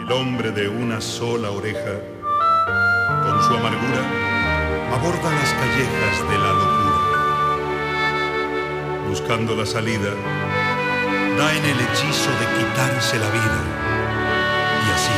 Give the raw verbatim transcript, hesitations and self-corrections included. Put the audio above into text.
El hombre de una sola oreja, con su amargura, aborda las callejas de la locura. Buscando la salida, da en el hechizo de quitarse la vida.